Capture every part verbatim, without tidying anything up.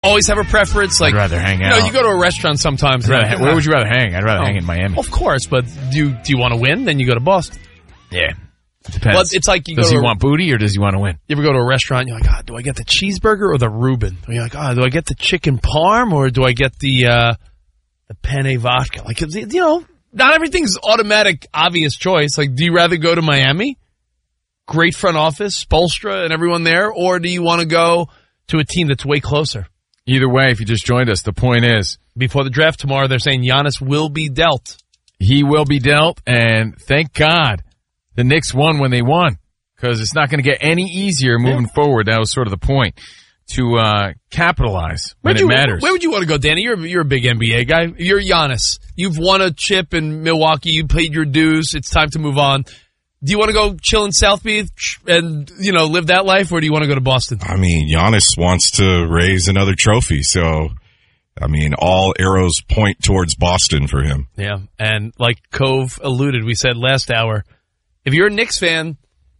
always have a preference? Like, I'd rather hang you out. know, you go to a restaurant sometimes. Rather, like, where would you rather hang? I'd rather oh, hang in Miami. Of course, but do you, do you want to win? Then you go to Boston. Yeah. Depends. Well, it's like you does go he to a, want booty or does he want to win? You ever go to a restaurant, you're like, ah, do I get the cheeseburger or the Reuben? And you're like, ah, do I get the chicken parm or do I get the uh, the penne vodka? Like, you know, not everything's automatic, obvious choice. Like, do you rather go to Miami? Great front office, Spoelstra and everyone there, or do you want to go to a team that's way closer? Either way, if you just joined us, the point is, before the draft tomorrow, they're saying Giannis will be dealt. He will be dealt, and thank God the Knicks won when they won, because it's not going to get any easier moving yeah. forward. That was sort of the point, to uh, capitalize when Where'd it you, matters. Where would you want to go, Danny? You're, you're a big N B A guy. You're Giannis. You've won a chip in Milwaukee. You paid your dues. It's time to move on. Do you want to go chill in South Beach and, you know, live that life, or do you want to go to Boston? I mean, Giannis wants to raise another trophy, so, I mean, all arrows point towards Boston for him. Yeah, and like Cove alluded, we said last hour, if you're a Knicks fan,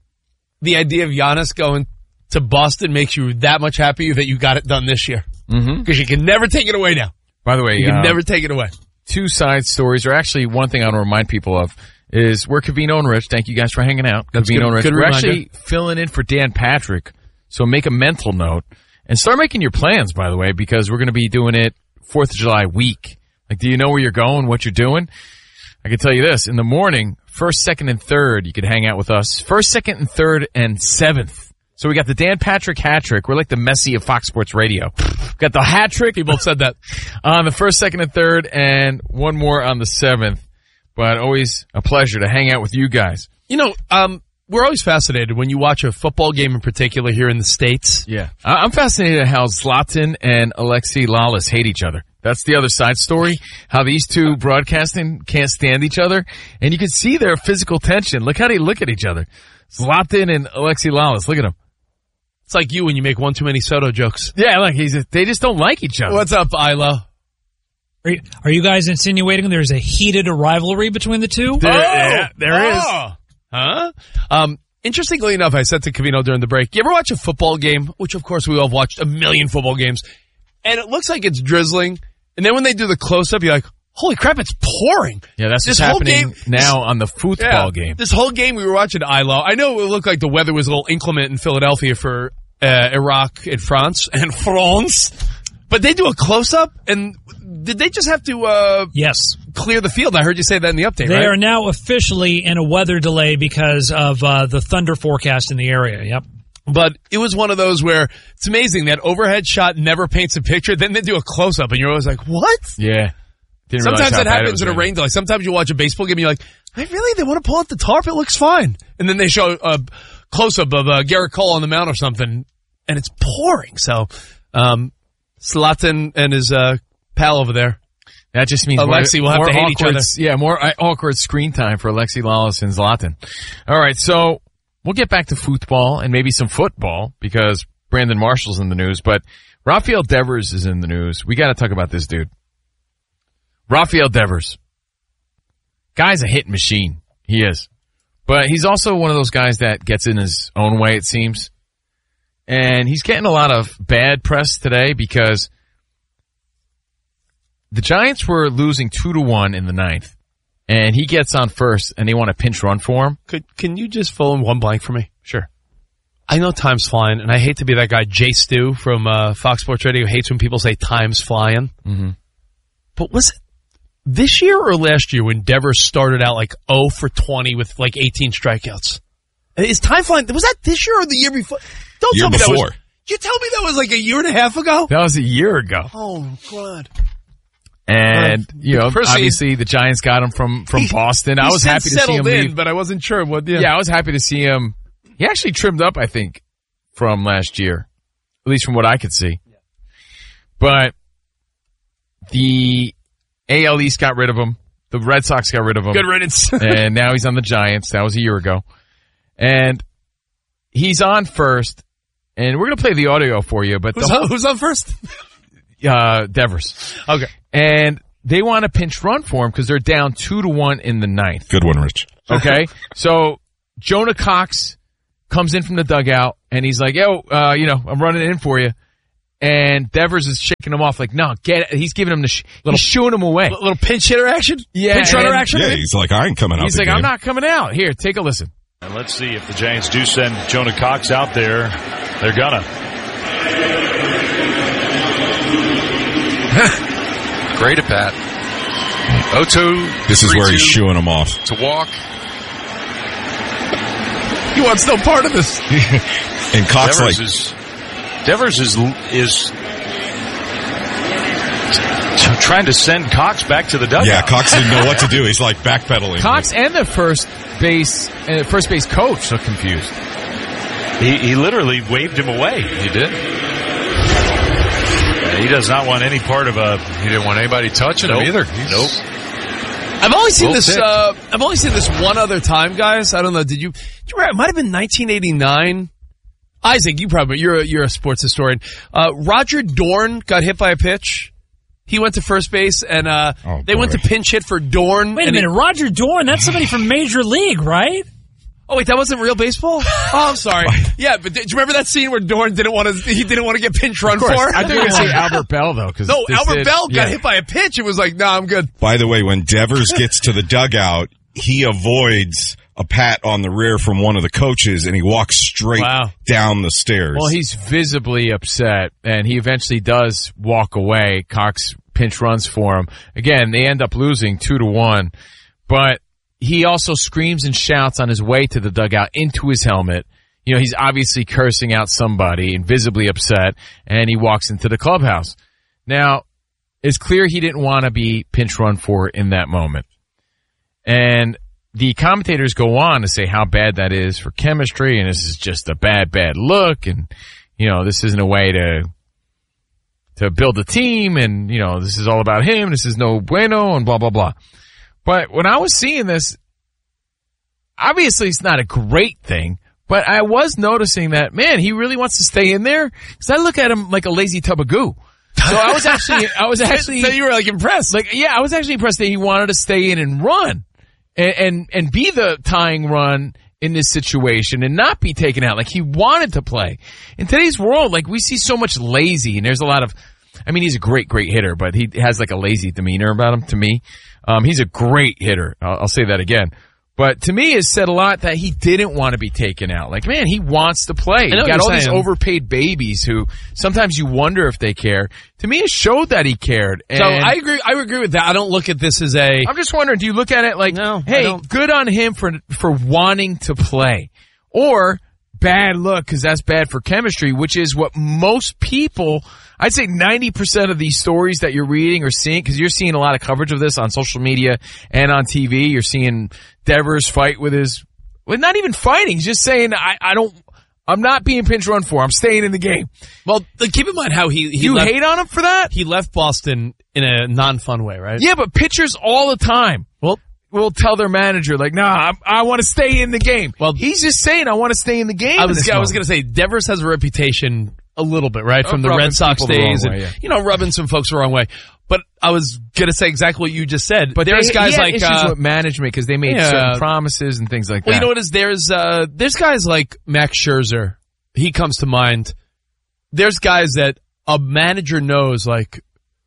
the idea of Giannis going to Boston makes you that much happier that you got it done this year. Because mm-hmm. you can never take it away now. By the way, you can uh, never take it away. Two side stories, or actually one thing I want to remind people of, is we're Covino and Rich. Thank you guys for hanging out. That's Covino good, and Rich. good We're reminder. actually filling in for Dan Patrick. So make a mental note and start making your plans, by the way, because we're going to be doing it fourth of July week. Like, do you know where you're going, what you're doing? I can tell you this. In the morning, first, second, and third, you could hang out with us. First, second, and third, and seventh. So we got the Dan Patrick hat trick. We're like the Messi of Fox Sports Radio. We got the hat trick. People have said that. On the first, second, and third, and one more on the seventh. But always a pleasure to hang out with you guys. You know, um, we're always fascinated when you watch a football game in particular here in the States. Yeah. I'm fascinated at how Zlatan and Alexi Lalas hate each other. That's the other side story, how these two broadcasting can't stand each other. And you can see their physical tension. Look how they look at each other. Zlatan and Alexi Lalas, look at them. It's like you when you make one too many Soto jokes. Yeah, look, he's a, they just don't like each other. What's up, Ilo? Are you, are you guys insinuating there's a heated rivalry between the two? There, oh, yeah, there oh. is. Huh? Um, interestingly enough, I said to Covino during the break, you ever watch a football game, which of course we all have watched a million football games, and it looks like it's drizzling, and then when they do the close-up, you're like, holy crap, it's pouring. Yeah, that's this what's whole happening game, now on the football yeah, game. This whole game we were watching Ilo. I know it looked like the weather was a little inclement in Philadelphia for uh, Iraq and France, and France, but they do a close-up, and did they just have to uh, yes. clear the field? I heard you say that in the update, They right? are now officially in a weather delay because of uh, the thunder forecast in the area. Yep. But it was one of those where it's amazing that overhead shot never paints a picture. Then they do a close-up, and you're always like, what? Yeah. Didn't Sometimes that happens in a rain delay. Sometimes you watch a baseball game, and you're like, I really? They want to pull out the tarp? It looks fine. And then they show a close-up of uh, Garrett Cole on the mound or something, and it's pouring. So um, Zlatan and his uh, pal over there. That just means Alexi more, will have more to hate awkward, each other. Yeah, more awkward screen time for Alexi Lalas and Zlatan. All right, so we'll get back to football and maybe some football because Brandon Marshall's in the news, but Rafael Devers is in the news. We got to talk about this dude. Rafael Devers. Guy's a hit machine. He is. But he's also one of those guys that gets in his own way, it seems. And he's getting a lot of bad press today because the Giants were losing two to one in the ninth, and he gets on first, and they want a pinch run for him. Could Can you just fill in one blank for me? Sure. I know time's flying, and I hate to be that guy, Jay Stu from uh, Fox Sports Radio, who hates when people say time's flying. Mm-hmm. But was it this year or last year when Devers started out like oh for twenty with like eighteen strikeouts? Is time flying? Was that this year or the year before? Don't year tell me before. that was. You tell me that was like a year and a half ago? That was a year ago. Oh, God. And, uh, you know, Proceed. obviously the Giants got him from, from He, Boston. I he was happy to see settled him in, leave. but I wasn't sure what. Yeah. yeah, I was happy to see him. He actually trimmed up, I think, from last year, at least from what I could see. Yeah. But the A L East got rid of him. The Red Sox got rid of him. Good riddance. And now he's on the Giants. That was a year ago. And he's on first. And we're going to play the audio for you. But who's, the whole, on, who's on first? Uh, Devers. Okay. And they want a pinch run for him because they're down two to one in the ninth. Good one, Rich. Okay. So Jonah Cox comes in from the dugout and he's like, yo, uh, you know, I'm running in for you. and Devers is shaking him off like, no, get it. He's giving him the, sh- Little- he's shooing him away. A little pinch hitter action? Yeah, Pinch runner and- action? Yeah, he's like, I ain't coming out He's the like, game. I'm not coming out. Here, take a listen. And let's see if the Giants do send Jonah Cox out there. They're gonna. Great at bat. oh two. This is where he's shooing him off. To walk. He wants no part of this. And Cox Devers like, is Devers is is t- trying to send Cox back to the dugout. yeah, Cox didn't know what to do. He's like backpedaling. Cox and the first base, uh, first base coach look confused. He, he literally waved him away. He did. Uh, he does not want any part of a. He didn't want anybody touching Nope. him either. He's- Nope. I've only seen Well this. picked. Uh, I've only seen this one other time, guys. I don't know. Did you? Did you remember, it might have been nineteen eighty-nine. Isaac, you probably you're a, you're a sports historian. Uh, Roger Dorn got hit by a pitch. He went to first base, and uh, Oh, they boy. went to pinch hit for Dorn. Wait a and he- minute, Roger Dorn, that's somebody from Major League, right? oh wait, that wasn't real baseball. Oh, I'm sorry. Yeah, but did you remember that scene where Dorn didn't want to? He didn't want to get pinch run for. I think you were going to say Albert Bell, though. Cause No, this Albert did- Bell got yeah. hit by a pitch. It was like, no, nah, I'm good. By the way, when Devers gets to the dugout, he avoids a pat on the rear from one of the coaches, and he walks straight Wow. down the stairs. Well, he's visibly upset, and he eventually does walk away. Cox pinch runs for him. Again, they end up losing two to one, but he also screams and shouts on his way to the dugout into his helmet. You know, he's obviously cursing out somebody and visibly upset, and he walks into the clubhouse. Now, it's clear he didn't want to be pinch run for in that moment. And the commentators go on to say how bad that is for chemistry, and this is just a bad, bad look, and, you know, this isn't a way to to build a team, and, you know, this is all about him, this is no bueno, and blah, blah, blah. But when I was seeing this, obviously it's not a great thing, but I was noticing that, man, he really wants to stay in there, because I look at him like a lazy tub of goo. So I was actually, I was actually, So you were like impressed. like, yeah, I was actually impressed that he wanted to stay in and run and, and, and be the tying run in this situation and not be taken out. Like, he wanted to play. In today's world, like, we see so much lazy, and there's a lot of, I mean, he's a great, great hitter, but he has like a lazy demeanor about him to me. Um, he's a great hitter. I'll, I'll say that again. But to me, it said a lot that he didn't want to be taken out. Like, man, he wants to play. You know what got you're all these saying. overpaid babies who sometimes you wonder if they care. To me, it showed that he cared. And So I agree. I agree with that. I don't look at this as a. I'm just wondering, do you look at it like, No, I hey, don't. good on him for for wanting to play, or bad look because that's bad for chemistry, which is what most people, I'd say ninety percent of these stories that you're reading or seeing, because you're seeing a lot of coverage of this on social media and on T V. You're seeing Devers fight with his, well, not even fighting, he's just saying, I, I don't, I'm not being pinch run for, I'm staying in the game. Well, keep in mind how he he You left, hate on him for that? he left Boston in a non-fun way, right? Yeah, but pitchers all the time Well, will tell their manager, like, nah, I'm, I want to stay in the game. Well, he's just saying, I want to stay in the game. I in was this I was going moment. to say Devers has a reputation a little bit, right, Of from the rubbing Red Sox people the wrong days, and way, yeah. you know, rubbing some folks the wrong way. But I was going to say exactly what you just said. But there's they, guys he had like issues uh, with management because they made yeah. certain promises and things like well, that. you know what is there's uh there's guys like Max Scherzer. He comes to mind. There's guys that a manager knows, like,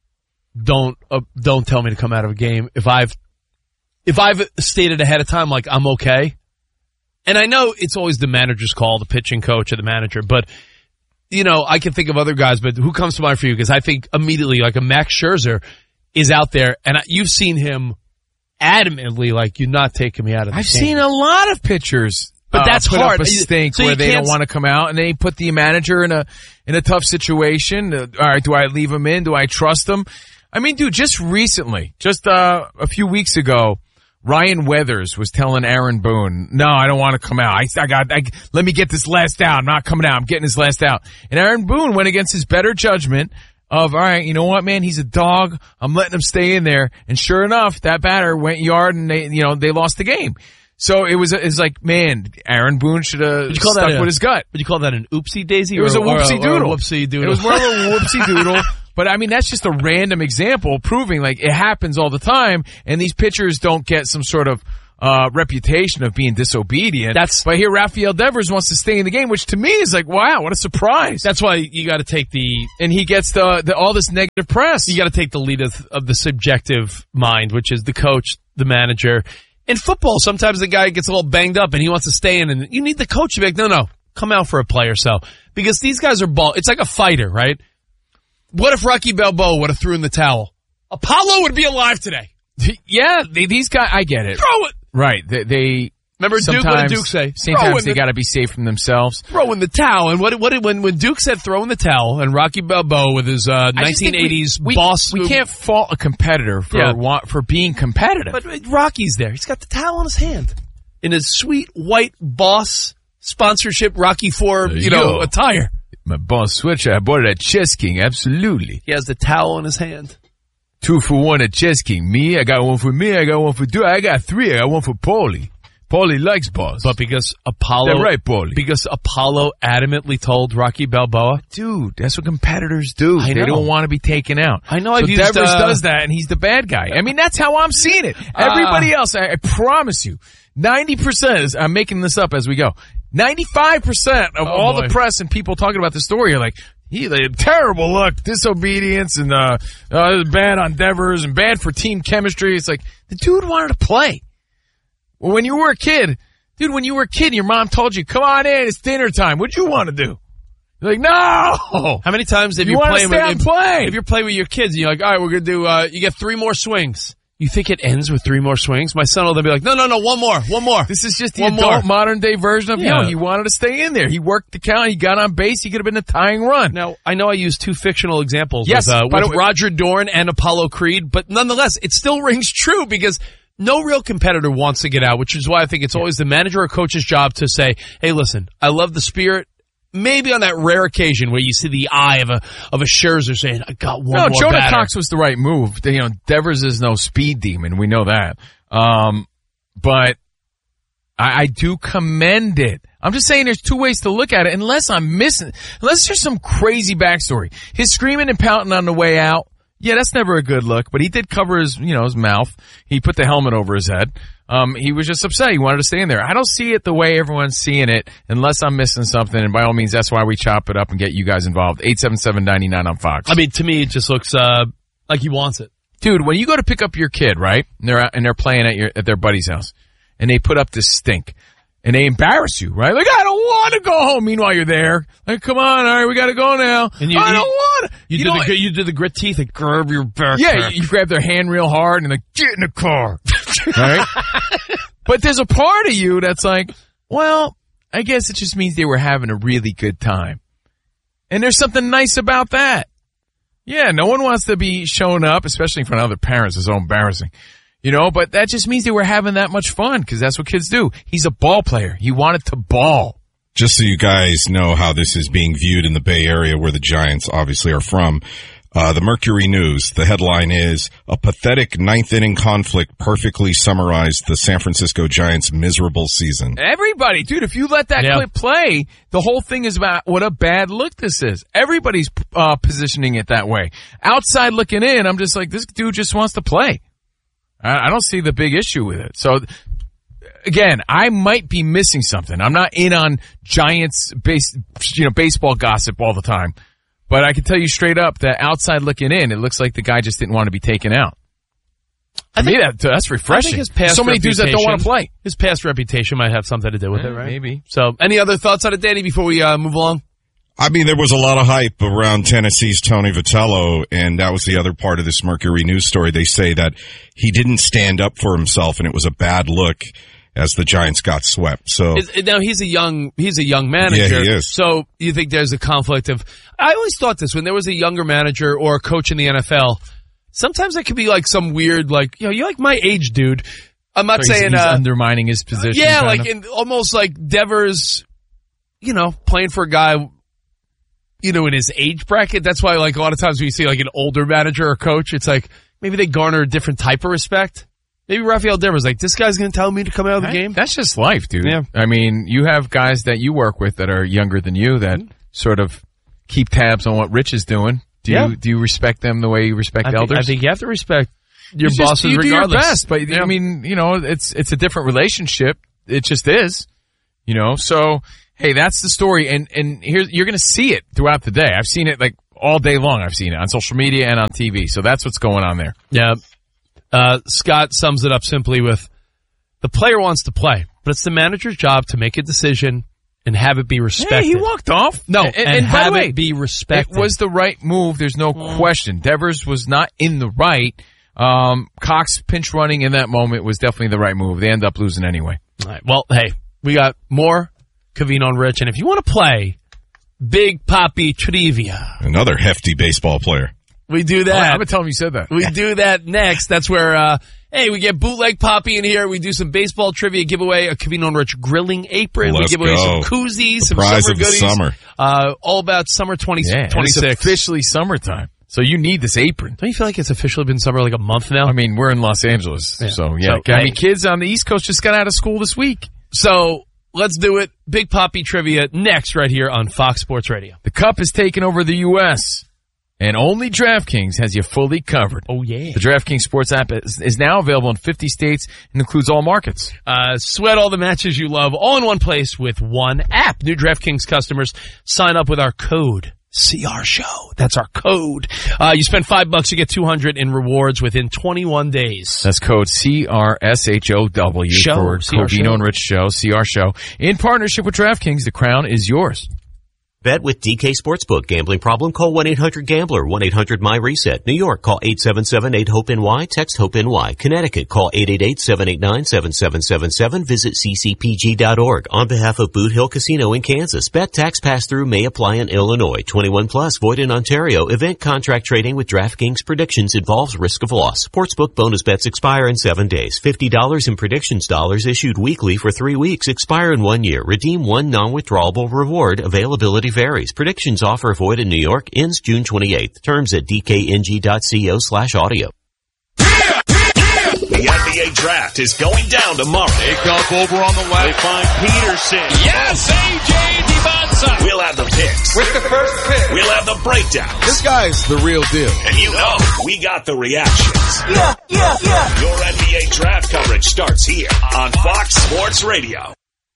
don't uh, don't tell me to come out of a game if I've if I've stated ahead of time, like, I'm okay. And I know it's always the manager's call, the pitching coach or the manager, but you know, I can think of other guys, but who comes to mind for you? Because I think immediately, like, a Max Scherzer is out there, and I, you've seen him adamantly, like, you're not taking me out of the I've game. seen a lot of pitchers, But uh, that's put hard. up a You- stink so where you they can't don't want to come out, and they put the manager in a in a tough situation. Uh, all right, do I leave him in? Do I trust him? I mean, dude, just recently, just uh, a few weeks ago, Ryan Weathers was telling Aaron Boone, "No, I don't want to come out. I, I got. I, let me get this last out. I'm not coming out. I'm getting this last out." And Aaron Boone went against his better judgment of, all right, you know what, man? He's a dog. I'm letting him stay in there. And sure enough, that batter went yard, and they, you know, they lost the game. So it was. It's like, man, Aaron Boone should have you call stuck that a- with his gut. Would you call that an oopsie daisy? It was or, a whoopsie or doodle. Or a whoopsie doodle. It was more of a whoopsie doodle. But I mean, that's just a random example proving like it happens all the time, and these pitchers don't get some sort of uh, reputation of being disobedient. That's- but here Rafael Devers wants to stay in the game, which to me is like, wow, what a surprise. That's why you got to take the and he gets the, the all this negative press. you got to take the lead of, of the subjective mind, which is the coach, the manager. In football, sometimes the guy gets a little banged up and he wants to stay in, and you need the coach to be like, no, no, come out for a play or so, because these guys are ball. It's like a fighter, right? What if Rocky Balboa would have threw in the towel? Apollo would be alive today. Yeah, they, these guys, I get it. Throw it. Right. They, they Remember Duke? What did Duke say? Sometimes they got to be safe from themselves. Throw in the towel. And what, what did, when, when Duke said throw in the towel, and Rocky Balboa with his uh, nineteen eighties we, boss. We, we can't fault a competitor for Yeah. wa- for being competitive. But Rocky's there. He's got the towel in his hand. In his sweet white boss sponsorship Rocky Four, you know, Yo. attire. My boss sweatshirt, I bought it at Chess King, absolutely. He has the towel in his hand. Two for one at Chess King. Me, I got one for me, I got one for Duke, I got three, I got one for Paulie. Paulie likes boss. But because Apollo, They're right, Paulie. because Apollo adamantly told Rocky Balboa, Dude, that's what competitors do. I they know. don't want to be taken out. I know So I've used, Devers uh, does that, and he's the bad guy. I mean, that's how I'm seeing it. Everybody else, I, I promise you, ninety percent is, I'm making this up as we go, ninety-five percent of Oh, all boy. the press and people talking about the story are like, he had a terrible look, disobedience, and uh, uh, bad on Devers, and bad for team chemistry. It's like, the dude wanted to play. Well, when you were a kid, dude, when you were a kid, your mom told you, come on in, it's dinner time. What'd you want to do? You're like, no! how many times have You you, wanna playing stay with out and play. if you're playing with your kids and you're like, all right, we're gonna do uh you get three more swings. You think it ends with three more swings? My son will then be like, no, no, no, one more, one more. This is just the One adult more. modern day version of, Yeah. yo, he wanted to stay in there. He worked the count. He got on base. He could have been a tying run. Now, I know I used two fictional examples Yes, with, uh, by with the way- Roger Dorn and Apollo Creed, but nonetheless, it still rings true because no real competitor wants to get out, which is why I think it's always the manager or coach's job to say, hey, listen, I love the spirit. Maybe on that rare occasion where you see the eye of a of a Scherzer saying, I got one No, more Jonah batter. Cox was the right move. You know, Devers is no speed demon. We know that. Um, but I, I do commend it. I'm just saying there's two ways to look at it. Unless I'm missing, unless there's some crazy backstory. His screaming and pouting on the way out. Yeah, that's never a good look, but he did cover his, you know, his mouth. He put the helmet over his head. Um, he was just upset. He wanted to stay in there. I don't see it the way everyone's seeing it unless I'm missing something. And by all means, that's why we chop it up and get you guys involved. eight seven seven, nine nine on Fox. I mean, to me, it just looks uh, like he wants it. Dude, when you go to pick up your kid, right? And they're out, and they're playing at your at their buddy's house, and they put up this stink, and they embarrass you, right? Like, I don't want to go home. Meanwhile, you're there. Like, come on, all right, we got to go now. And you- I you- don't want to. You, You did know, the you did the grit teeth and grab your back. yeah, you, you grab their hand real hard and like, get in the car, right? But there's a part of you that's like, well, I guess it just means they were having a really good time, and there's something nice about that. Yeah, no one wants to be showing up, especially in front of other parents. It's so embarrassing. You know, but that just means they were having that much fun because that's what kids do. He's a ball player. He wanted to ball. Just so you guys know how this is being viewed in the Bay Area where the Giants obviously are from, uh, the Mercury News, the headline is, a pathetic ninth inning conflict perfectly summarized the San Francisco Giants' miserable season. Everybody, dude, if you let that Yeah. clip play, the whole thing is about what a bad look this is. Everybody's uh, positioning it that way. Outside looking in, I'm just like, this dude just wants to play. I, I don't see the big issue with it. So, again, I might be missing something. I'm not in on Giants base, you know, baseball gossip all the time. But I can tell you straight up that outside looking in, it looks like the guy just didn't want to be taken out. To me, that, that's refreshing. I think his past so many dudes that don't want to play. His past reputation might have something to do with Eh, it, right? maybe. So, any other thoughts on it, Danny, before we uh, move along? I mean, there was a lot of hype around Tennessee's Tony Vitello, and that was the other part of this Mercury News story. They say that he didn't stand up for himself, and it was a bad look as the Giants got swept. So Is, now he's a young he's a young manager. Yeah, he is. So you think there's a conflict of? I always thought this when there was a younger manager or a coach in the N F L. Sometimes it could be like some weird, like, you know, you're like my age, dude. I'm not So he's- saying he's uh, undermining his position. yeah, kind like of. in, almost like Devers, you know, playing for a guy, you know, in his age bracket. That's why, like, a lot of times when you see like an older manager or coach, it's like maybe they garner a different type of respect. Maybe Rafael Devers, like, this guy's going to tell me to come out of the Right? game. That's just life, dude. Yeah. I mean, you have guys that you work with that are younger than you that sort of keep tabs on what Rich is doing. Do Yeah. you do you respect them the way you respect I think, elders? I think you have to respect. your you bosses just, you do regardless. your best, but Yeah. I mean, you know, it's it's a different relationship. It just is, you know. So hey, that's the story, and and here you're going to see it throughout the day. I've seen it like all day long. I've seen it on social media and on T V. So that's what's going on there. Yeah. Uh, Scott sums it up simply with the player wants to play, but it's the manager's job to make a decision and have it be respected. Hey, he walked off. No, and, and, and by have the way, it be respected. It was the right move. There's no question. Devers was not in the right. Um, Cox pinch running in that moment was definitely the right move. They end up losing anyway. All right. Well, hey, we got more Covino and Rich, and if you want to play Big Papi Trivia, Another hefty baseball player. we do that. I'm going to tell him you said that. We do that next. That's where, uh, hey, we get bootleg Poppy in here. We do some baseball trivia, give away a Covino and Rich grilling apron. Let's we give away go. some koozies, The some prize summer of the goodies. summer. Uh, all about summer twenty, Yeah, and it's twenty-six. officially summertime. So you need this apron. Don't you feel like it's officially been summer like a month now? I mean, we're in Los Angeles. Yeah. So, yeah. So, I hey. mean, kids on the East Coast just got out of school this week. So let's do it. Big Poppy Trivia next right here on Fox Sports Radio. The Cup has taken over the U S, and only DraftKings has you fully covered. Oh, yeah. The DraftKings Sports app is, is now available in fifty states and includes all markets. Uh, sweat all the matches you love all in one place with one app. New DraftKings customers sign up with our code. C R Show. That's our code. Uh, you spend five bucks, you get two hundred in rewards within twenty-one days. That's code C R S H O W Show. for C R Show. Covino and Rich Show, C R Show. In partnership with DraftKings, the crown is yours. Bet with D K Sportsbook. Gambling problem? Call one eight hundred gambler. one eight hundred my reset. New York, call eight seven seven eight hope N Y. Text HOPE-NY. Connecticut, call eight eight eight seven eight nine seven seven seven seven. Visit c c p g dot org. On behalf of Boot Hill Casino in Kansas, bet tax pass-through may apply in Illinois. twenty-one plus, void in Ontario. Event contract trading with DraftKings predictions involves risk of loss. Sportsbook bonus bets expire in seven days. fifty dollars in predictions dollars issued weekly for three weeks. Expire in one year. Redeem one non-withdrawable reward. Availability varies. Predictions offer void in New York. Ends June twenty-eighth. Terms at d k n g dot co slash audio. The N B A draft is going down tomorrow. Takeoff over on the left. They find Peterson. Yes, A J Dibonsa. We'll have the picks. With the first pick. We'll have the breakdowns. This guy's the real deal. And you know, we got the reactions. Yeah, yeah, yeah. Your N B A draft coverage starts here on Fox Sports Radio.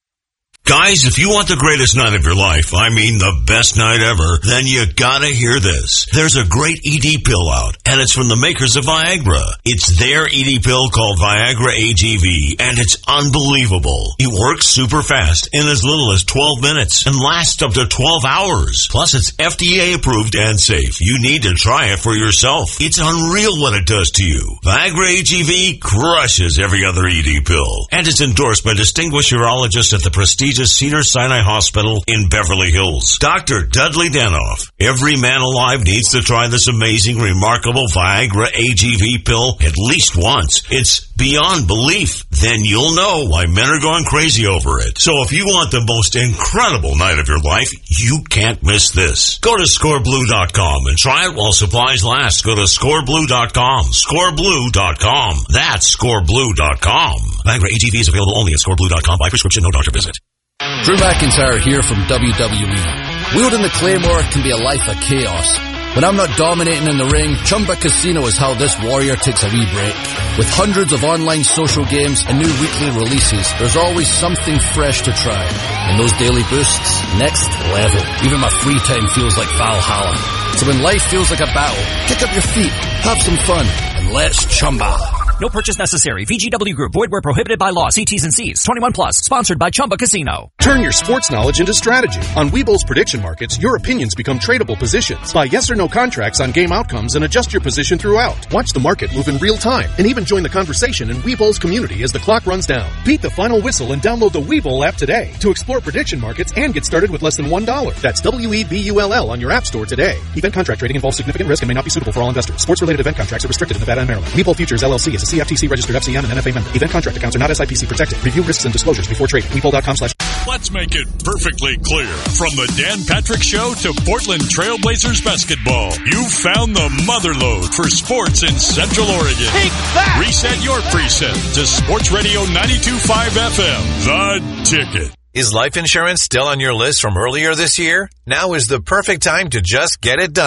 Guys, if you want the greatest night of your life, I mean the best night ever, then you gotta hear this. There's a great E D pill out, and it's from the makers of Viagra. It's their E D pill called Viagra A G V, and it's unbelievable. It works super fast in as little as twelve minutes and lasts up to twelve hours. Plus, it's F D A approved and safe. You need to try it for yourself. It's unreal what it does to you. Viagra A G V crushes every other E D pill, and it's endorsed by distinguished urologists at the prestigious Cedars-Sinai Hospital in Beverly Hills. Doctor Dudley Danoff. Every man alive needs to try this amazing, remarkable Viagra A G V pill at least once. It's beyond belief. Then you'll know why men are going crazy over it. So if you want the most incredible night of your life, you can't miss this. Go to score blue dot com and try it while supplies last. Go to score blue dot com. score blue dot com. That's score blue dot com. Viagra A G V is available only at score blue dot com by prescription, no doctor visit. Drew McIntyre here from W W E. Wielding the Claymore can be a life of chaos. When I'm not dominating in the ring, Chumba Casino is how this warrior takes a wee break. With hundreds of online social games and new weekly releases, there's always something fresh to try. And those daily boosts, next level. Even my free time feels like Valhalla. So when life feels like a battle, kick up your feet, have some fun, and let's Chumba. No purchase necessary. V G W Group. Void where prohibited by law. See T's and C's. twenty-one plus. Sponsored by Chumba Casino. Turn your sports knowledge into strategy. On Webull's prediction markets, your opinions become tradable positions. Buy yes or no contracts on game outcomes and adjust your position throughout. Watch the market move in real time and even join the conversation in Webull's community as the clock runs down. Beat the final whistle and download the Webull app today to explore prediction markets and get started with less than one dollar. That's W E B U L L on your app store today. Event contract trading involves significant risk and may not be suitable for all investors. Sports-related event contracts are restricted in Nevada and Maryland. Webull Futures L L C is a C F T C registered F C M and N F A member. Event contract accounts are not S I P C protected. Review risks and disclosures before trading. Webull dot com slash Let's make it perfectly clear. From the Dan Patrick Show to Portland Trailblazers basketball, you found the motherlode for sports in Central Oregon. Take that! Reset your preset to Sports Radio ninety-two point five F M, The Ticket. Is life insurance still on your list from earlier this year? Now is the perfect time to just get it done.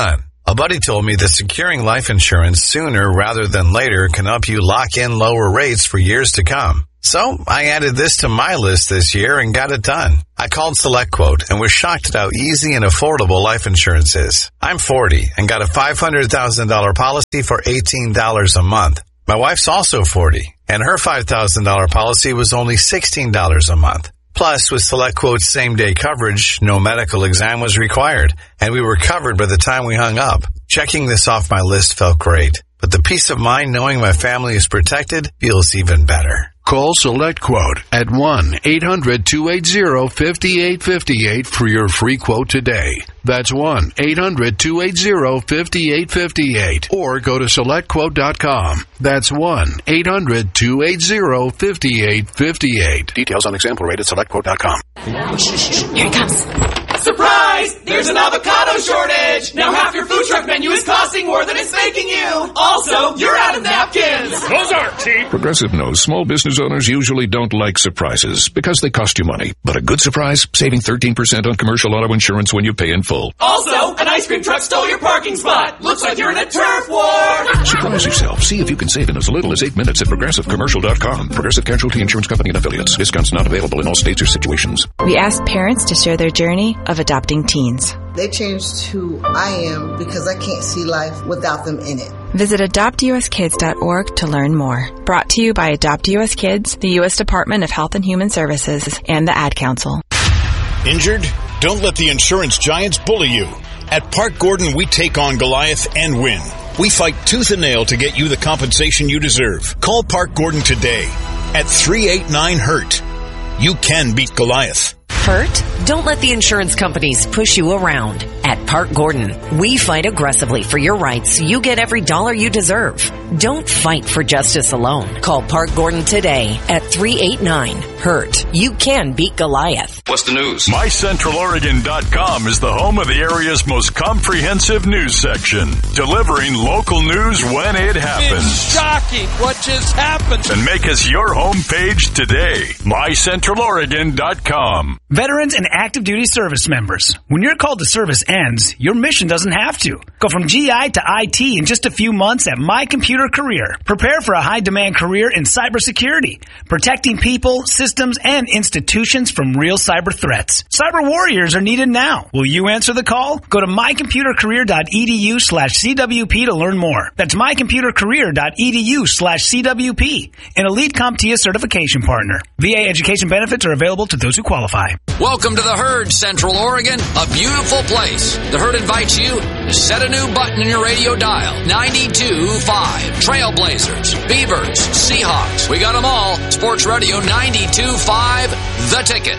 A buddy told me that securing life insurance sooner rather than later can help you lock in lower rates for years to come. So I added this to my list this year and got it done. I called SelectQuote and was shocked at how easy and affordable life insurance is. I'm forty and got a five hundred thousand dollars policy for eighteen dollars a month. My wife's also forty and her five thousand dollars policy was only sixteen dollars a month. Plus, with SelectQuote's same-day coverage, no medical exam was required, and we were covered by the time we hung up. Checking this off my list felt great, but the peace of mind knowing my family is protected feels even better. Call SelectQuote at one eight hundred two eight zero five eight five eight for your free quote today. That's one eight hundred two eight zero five eight five eight. Or go to select quote dot com. That's one eight hundred two eight zero five eight five eight. Details on example rate at select quote dot com. Here it comes. Surprise! There's an avocado shortage! Now half your food truck menu is costing more than it's making you! Also, you're out of napkins! Those aren't cheap! Progressive knows small business owners usually don't like surprises because they cost you money. But a good surprise, saving thirteen percent on commercial auto insurance when you pay in full. Also, an ice cream truck stole your parking spot! Looks like you're in a turf war! Surprise yourself. See if you can save in as little as eight minutes at progressive commercial dot com. Progressive Casualty Insurance Company and Affiliates. Discounts not available in all states or situations. We asked parents to share their journey of adopting teens. They changed who I am because I can't see life without them in it. Visit adopt u s kids dot org to learn more. Brought to you by Adopt U S Kids, the U S Department of Health and Human Services, and the Ad Council. Injured? Don't let the insurance giants bully you. At Park Gordon, we take on Goliath and win. We fight tooth and nail to get you the compensation you deserve. Call Park Gordon today at three eight nine hurt. You can beat Goliath. Hurt? Don't let the insurance companies push you around. At Park Gordon, we fight aggressively for your rights so you get every dollar you deserve. Don't fight for justice alone. Call Park Gordon today at three eight nine hurt. You can beat Goliath. What's the news? My Central Oregon dot com is the home of the area's most comprehensive news section, delivering local news when it happens. It's shocking what just happened. And make us your homepage today. My Central Oregon dot com. Veterans and active duty service members. When your call to service ends, your mission doesn't have to. Go from G I to I T in just a few months at My Computer Career. Prepare for a high-demand career in cybersecurity, protecting people, systems, and institutions from real cyber threats. Cyber warriors are needed now. Will you answer the call? Go to my computer career dot e d u slash c w p to learn more. That's my computer career dot e d u slash c w p, an Elite CompTIA certification partner. V A education benefits are available to those who qualify. Welcome to the Herd, Central Oregon, a beautiful place. The Herd invites you to set a new button in your radio dial. ninety-two point five. Trailblazers, Beavers, Seahawks. We got them all. Sports Radio ninety-two point five, The Ticket.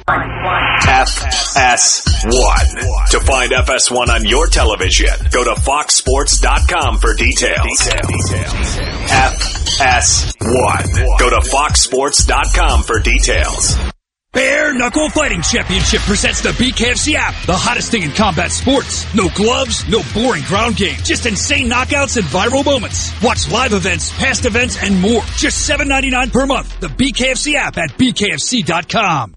F S one. To find F S one on your television, go to fox sports dot com for details. F S one. Go to fox sports dot com for details. Bare Knuckle Fighting Championship presents the B K F C app, the hottest thing in combat sports. No gloves, no boring ground game, just insane knockouts and viral moments. Watch live events, past events, and more. Just seven ninety-nine per month. The B K F C app at b k f c dot com.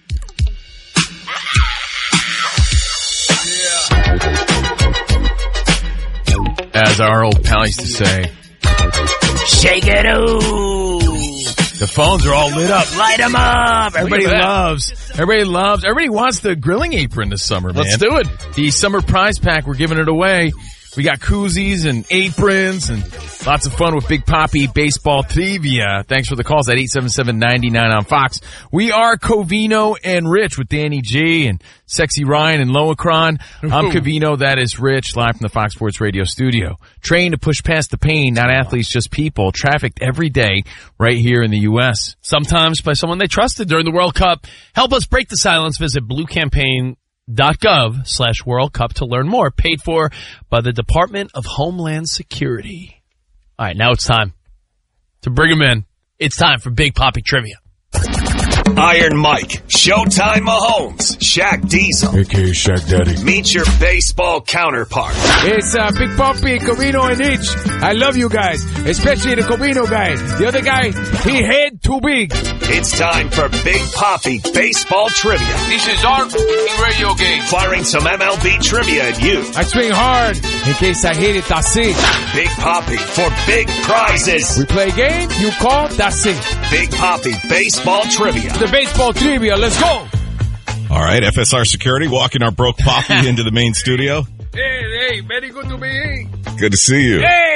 As our old pal used to say, shake it ooh. The phones are all lit up. Light them up. Everybody loves, everybody loves, everybody wants the grilling apron this summer, man. Let's do it. The summer prize pack, we're giving it away. We got koozies and aprons and lots of fun with Big Papi baseball trivia. Thanks for the calls at eight seven seven, nine nine on Fox. We are Covino and Rich with Danny G and Sexy Ryan and Loacron. I'm Covino, that is Rich, live from the Fox Sports Radio studio. Trained to push past the pain, not athletes, just people, trafficked every day right here in the U S. Sometimes by someone they trusted during the World Cup. Help us break the silence. Visit blue campaign dot gov slash World Cup to learn more. Paid for by the Department of Homeland Security. All right, now it's time to bring him in. It's time for Big Papi Trivia. Iron Mike, Showtime Mahomes, Shaq Diesel, A K A Shaq Daddy. Meet your baseball counterpart. It's uh, Big Papi, Covino, and Rich. I love you guys, especially the Covino guy. The other guy, he had too big. It's time for Big Papi Baseball Trivia. This is our radio game. Firing some M L B trivia at you. I swing hard. In case I hit it, that's it. Big Papi for big prizes. We play a game, you call, that's it. Big Papi Baseball Trivia. The baseball trivia, let's go. All right, F S R Security walking our broke Papi into the main studio. Hey, hey, very good to be here. Good to see you. Hey!